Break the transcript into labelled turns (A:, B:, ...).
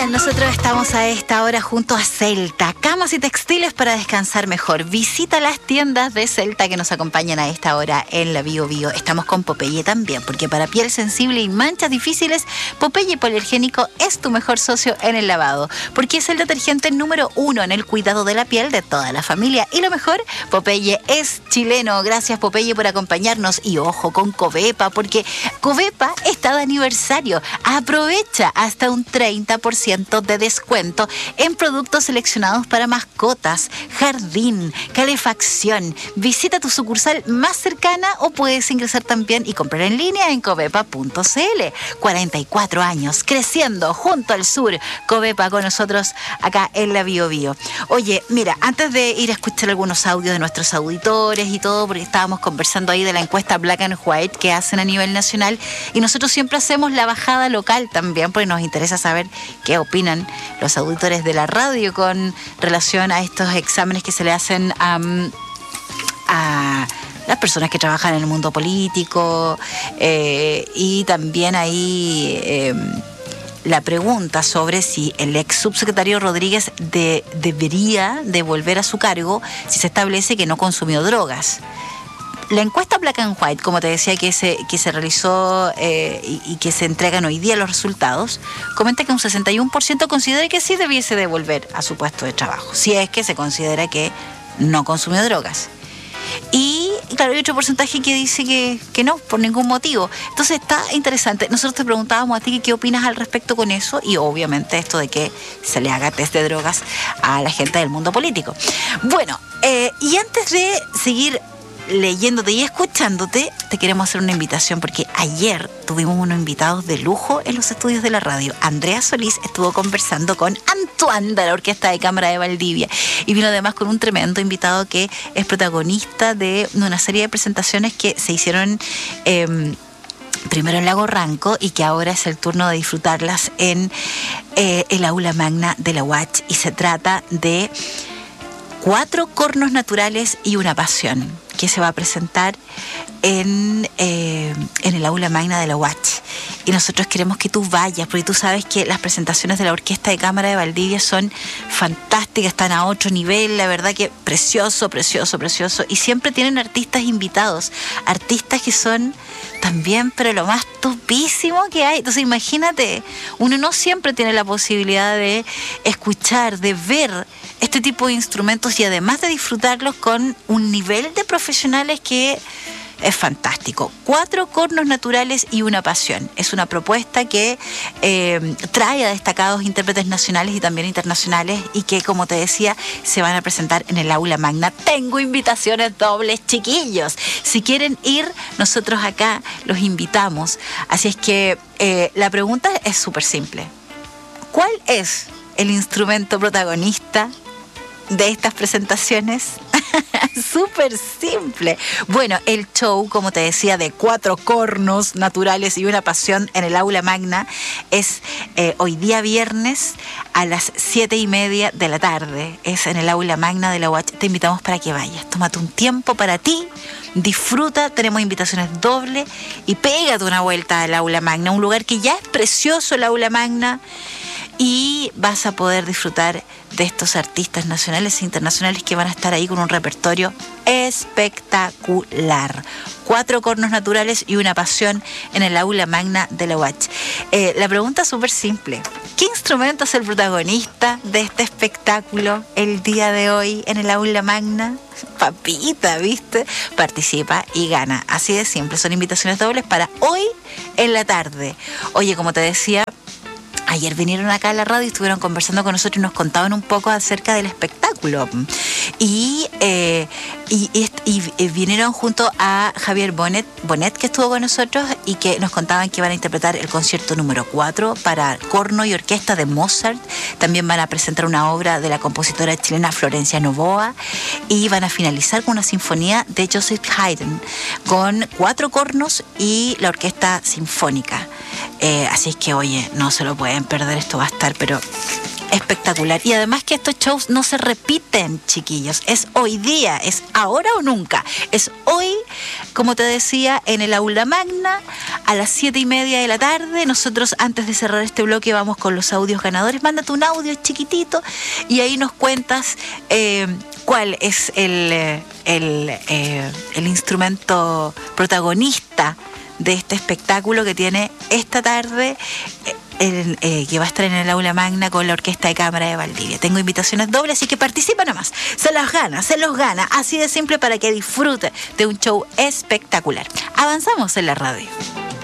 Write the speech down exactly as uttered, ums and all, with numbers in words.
A: Bien, nosotros estamos a esta hora junto a Celta, camas y textiles para descansar mejor. Visita las tiendas de Celta que nos acompañan a esta hora en la Bio Bio. Estamos con Popeye también, porque para piel sensible y manchas difíciles, Popeye Polergénico es tu mejor socio en el lavado, porque es el detergente número uno en el cuidado de la piel de toda la familia. Y lo mejor, Popeye es chileno. Gracias, Popeye, por acompañarnos. Y ojo con Covepa, porque Covepa está de aniversario. Aprovecha hasta un treinta por ciento de descuento en productos seleccionados para mascotas, jardín, calefacción. Visita tu sucursal más cercana o puedes ingresar también y comprar en línea en covepa punto c l. cuarenta y cuatro años, creciendo junto al sur. Covepa con nosotros acá en la Bio Bio. Oye, mira, antes de ir a escuchar algunos audios de nuestros auditores y todo, porque estábamos conversando ahí de la encuesta Black and White que hacen a nivel nacional, y nosotros siempre hacemos la bajada local también, porque nos interesa saber qué opinan los auditores de la radio con relación a estos exámenes que se le hacen um, a las personas que trabajan en el mundo político, eh, y también ahí eh, la pregunta sobre si el ex subsecretario Rodríguez de, debería de volver a su cargo si se establece que no consumió drogas. La encuesta Black and White, como te decía, que se, que se realizó eh, y, y que se entregan hoy día los resultados, comenta que un sesenta y uno por ciento considera que sí debiese de volver a su puesto de trabajo, si es que se considera que no consumió drogas. Y claro, hay otro porcentaje que dice que, que no, por ningún motivo. Entonces está interesante. Nosotros te preguntábamos a ti qué opinas al respecto con eso, y obviamente esto de que se le haga test de drogas a la gente del mundo político. Bueno, eh, y antes de seguir leyéndote y escuchándote, te queremos hacer una invitación, porque ayer tuvimos unos invitados de lujo en los estudios de la radio. Andrea Solís estuvo conversando con Antoine de la Orquesta de Cámara de Valdivia, y vino además con un tremendo invitado que es protagonista de una serie de presentaciones que se hicieron eh, primero en Lago Ranco y que ahora es el turno de disfrutarlas en eh, el aula magna de la U A C, y se trata de Cuatro cornos naturales y una pasión, que se va a presentar en, eh, en el aula magna de la U A C. Y nosotros queremos que tú vayas, porque tú sabes que las presentaciones de la Orquesta de Cámara de Valdivia son fantásticas, están a otro nivel, la verdad que precioso, precioso, precioso. Y siempre tienen artistas invitados, artistas que son también, pero lo más topísimo que hay. Entonces imagínate, uno no siempre tiene la posibilidad de escuchar, de ver este tipo de instrumentos, y además de disfrutarlos con un nivel de profesionales que es fantástico. Cuatro cornos naturales y una pasión. Es una propuesta que eh, trae a destacados intérpretes nacionales y también internacionales, y que, como te decía, se van a presentar en el aula magna. Tengo invitaciones dobles, chiquillos. Si quieren ir, nosotros acá los invitamos. Así es que eh, la pregunta es súper simple. ¿Cuál es el instrumento protagonista de estas presentaciones? Súper simple. Bueno, el show, como te decía, de cuatro cornos naturales y una pasión en el aula magna es eh, hoy día viernes a las siete y media de la tarde. Es en el aula magna de la U A C. Te invitamos para que vayas. Tómate un tiempo para ti, disfruta. Tenemos invitaciones dobles y pégate una vuelta al aula magna, un lugar que ya es precioso, el aula magna. Y vas a poder disfrutar de estos artistas nacionales e internacionales que van a estar ahí con un repertorio espectacular. Cuatro cornos naturales y una pasión en el aula magna de la U A C. Eh, la pregunta es súper simple. ¿Qué instrumento es el protagonista de este espectáculo el día de hoy en el aula magna? Papita, ¿viste? Participa y gana. Así de simple. Son invitaciones dobles para hoy en la tarde. Oye, como te decía, ayer vinieron acá a la radio y estuvieron conversando con nosotros y nos contaban un poco acerca del espectáculo. Y, eh, y, y, y vinieron junto a Javier Bonet, Bonet, que estuvo con nosotros, y que nos contaban que van a interpretar el concierto número cuatro para corno y orquesta de Mozart. También van a presentar una obra de la compositora chilena Florencia Novoa, y van a finalizar con una sinfonía de Joseph Haydn con cuatro cornos y la orquesta sinfónica. Eh, así es que, oye, no se lo pueden perder, esto va a estar pero espectacular. Y además que estos shows no se repiten, chiquillos. Es hoy día, es ahora o nunca. Es hoy, como te decía, en el aula magna, a las siete y media de la tarde. Nosotros, antes de cerrar este bloque, vamos con los audios ganadores. Mándate un audio chiquitito y ahí nos cuentas eh, cuál es el, el, eh, el instrumento protagonista de este espectáculo que tiene esta tarde, el, eh, que va a estar en el aula magna con la Orquesta de Cámara de Valdivia. Tengo invitaciones dobles, así que participa nomás. Se los gana, se los gana. Así de simple para que disfrute de un show espectacular. Avanzamos en la radio.